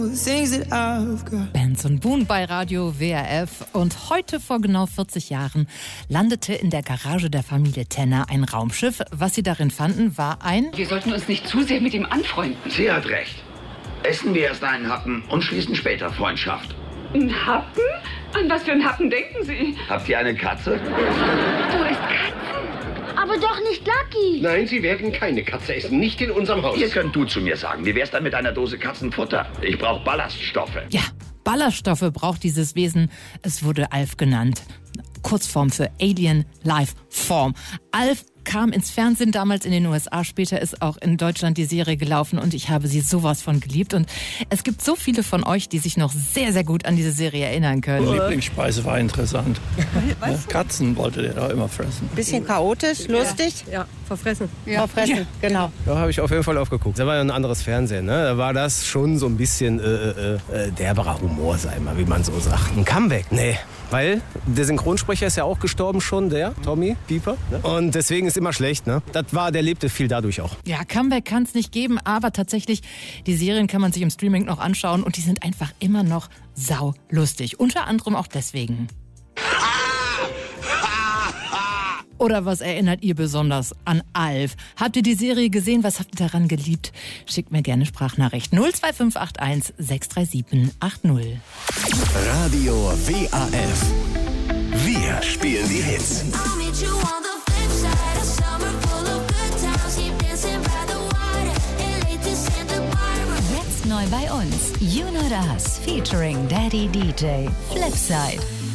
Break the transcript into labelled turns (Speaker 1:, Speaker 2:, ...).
Speaker 1: Benz und Boone bei Radio WRF. Und heute vor genau 40 Jahren landete in der Garage der Familie Tenner ein Raumschiff. Was sie darin fanden, war ein...
Speaker 2: Wir sollten uns nicht zu sehr mit ihm anfreunden.
Speaker 3: Sie hat recht. Essen wir erst einen Happen und schließen später Freundschaft.
Speaker 2: Ein Happen? An was für ein Happen denken Sie?
Speaker 3: Habt ihr eine Katze?
Speaker 2: Du isst Katzen.
Speaker 4: Aber doch nicht Lucky.
Speaker 5: Nein, Sie werden keine Katze essen. Nicht in unserem Haus.
Speaker 3: Ihr könnt du zu mir sagen. Wie wär's dann mit einer Dose Katzenfutter? Ich brauche Ballaststoffe.
Speaker 1: Ja, Ballaststoffe braucht dieses Wesen. Es wurde Alf genannt. Kurzform für Alien Life Form. Alf kam ins Fernsehen damals in den USA. Später ist auch in Deutschland die Serie gelaufen und ich habe sie sowas von geliebt. Und es gibt so viele von euch, die sich noch sehr, sehr gut an diese Serie erinnern können.
Speaker 6: Die Lieblingsspeise war interessant. Was? Katzen wollte der da immer fressen.
Speaker 7: Bisschen chaotisch, lustig.
Speaker 8: Ja, verfressen.
Speaker 7: Ja. Verfressen, genau.
Speaker 9: Da habe ich auf jeden Fall aufgeguckt. Da war ja ein anderes Fernsehen, ne? Da war das schon so ein bisschen derberer Humor, sag ich mal, wie man so sagt. Ein Comeback, nee. Weil der Synchronsprecher ist ja auch gestorben schon, der Tommy Pieper. Ne? Und deswegen ist immer schlecht, ne? Der lebte viel dadurch auch.
Speaker 1: Ja, Comeback kann es nicht geben, aber tatsächlich, die Serien kann man sich im Streaming noch anschauen und die sind einfach immer noch saulustig. Unter anderem auch deswegen. Oder was erinnert ihr besonders an Alf? Habt ihr die Serie gesehen? Was habt ihr daran geliebt? Schickt mir gerne Sprachnachricht 02581 637 80.
Speaker 10: Radio WAF. Wir spielen die Hits.
Speaker 11: Jetzt neu bei uns. You Know Us featuring Daddy DJ. Flipside.